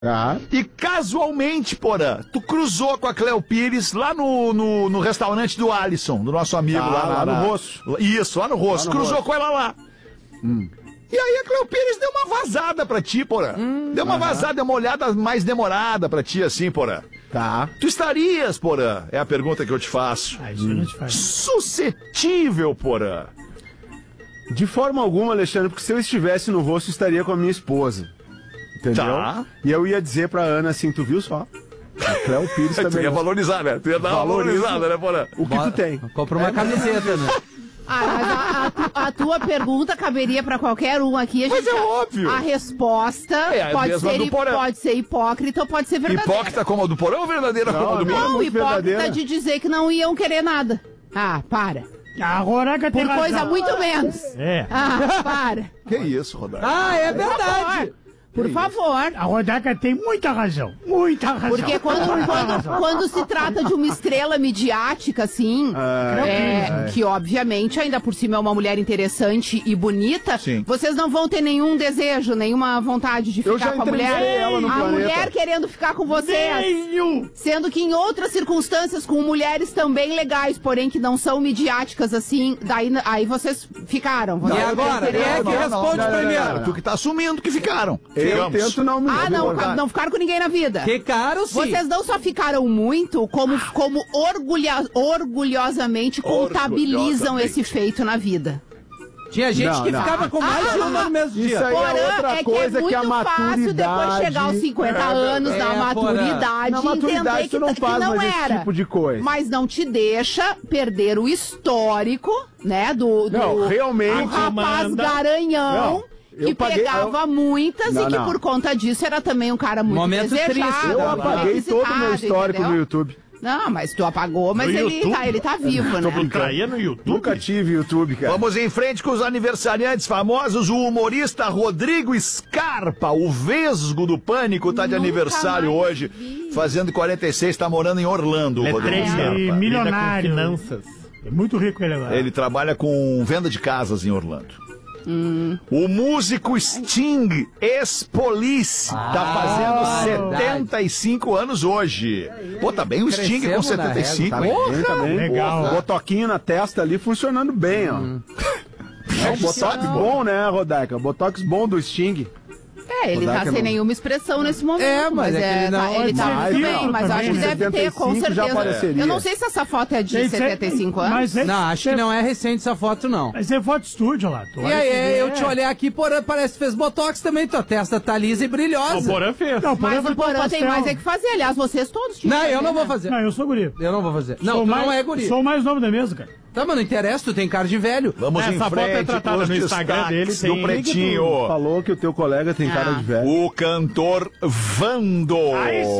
E casualmente, Porã, tu cruzou com a Cleo Pires lá no restaurante do Alisson, do nosso amigo lá no Rosso. Isso, lá no Rosso. Cruzou Rosso. com ela lá. E aí a Cleo Pires deu uma vazada pra ti, Porã. Deu uma vazada, deu uma olhada mais demorada pra ti, assim, Porã. Tá. Tu estarias, Porã? É a pergunta que eu te faço. Isso não te faz. Suscetível, Porã. De forma alguma, Alexandre, porque se eu estivesse no Rosso, estaria com a minha esposa. Entendeu? Tá. E eu ia dizer pra Ana assim, tu viu só? A Cleo Pires Tu também. ia valorizar, né? Tu ia dar uma valorizada, né, Porã? O que tu tem? Compra uma camiseta, né? Mas a tua pergunta caberia pra qualquer um aqui. Mas é óbvio. A resposta É a mesma do Porã. pode ser hipócrita ou pode ser verdadeira. Hipócrita como a do Porã ou verdadeira como a do Não, Porã? Não, muito hipócrita verdadeira. de dizer que não iam querer nada. Ah, para. A Roraca tem Por razão. coisa muito menos. É. Ah, para. Que isso, Rodaica? Ah, é verdade. Por favor. A Rodaca tem muita razão. Muita razão. Porque quando se trata de uma estrela midiática, assim, que obviamente, ainda por cima é uma mulher interessante e bonita, Sim. vocês não vão ter nenhum desejo, nenhuma vontade de Eu ficar já com a mulher. entrevistei ela no A planeta. mulher querendo ficar com vocês. Nenhum. Sendo que em outras circunstâncias, com mulheres também legais, porém que não são midiáticas assim, aí vocês ficaram. Vocês E agora? não Quem é que queriam. responde primeiro? Tu que tá assumindo que ficaram. Eu tento não me Não ficaram com ninguém na vida. Ficaram sim. Vocês não só ficaram muito, como orgulhosamente contabilizam esse feito na vida. Tinha gente Não, que não. ficava com mais de uma no mesmo dia. Isso aí Porã, é outra coisa é que a muito fácil depois maturidade... chegar aos 50 anos na Porã. maturidade Na e entender maturidade que, tu não que faz não mais esse era. tipo de coisa. Mas não te deixa perder o histórico, né, do realmente... rapaz manda. garanhão. Não. Eu Que paguei- pegava muitas Não, e que não. por conta disso era também um cara muito Momento desejado. triste. Eu apaguei todo o meu requisitado, histórico entendeu? no YouTube. Não, mas tu apagou, mas No ele YouTube? tá vivo, né? Tu caía no YouTube? Nunca tive YouTube, cara. Vamos em frente com os aniversariantes famosos. O humorista Rodrigo Scarpa, o vesgo do Pânico, tá de Nunca aniversário mais hoje. vi. Fazendo 46, tá morando em Orlando, o É Rodrigo Scarpa. milionário. Finanças. É muito rico ele agora. Ele trabalha com venda de casas em Orlando. O músico Sting, ex-police, tá fazendo 75 anos hoje. Pô, tá bem o Sting com Crescemos na 75, régua, hein? Tá bem. Legal. Botoquinho na testa ali funcionando bem, ó. É um botox bom, né, Rodaica? Botox bom do Sting. Ele tá Rodaica sem não. nenhuma expressão nesse momento. É, mas é que ele não- ele tá Mas muito não, bem, mas eu acho que também. deve ter, com 75 já certeza. apareceria. Eu não sei se essa foto é de Tem 75 anos. Mas Não, acho que não é recente essa foto, não. Mas é foto estúdio lá. Tu E olha aí, que eu te olhei aqui, Porã, parece que fez botox também, tua testa tá lisa e brilhosa. O Porã fez. Não, Mas foi o Porã com tem pastel. mais é que fazer. Aliás, vocês todos tinham Não, que eu fazer, não vou né? fazer. Não, eu sou guri. Eu não vou fazer. Não, Sou tu mais, não é guri. Sou o mais novo da mesa, cara. Tá, mas não interessa, tu tem cara de velho. Vamos em Essa foto frente é tratada com os no Instagram dele, destaques tem- do Pretinho. Falou que o teu colega tem cara de velho. O cantor Vando. Aí sim.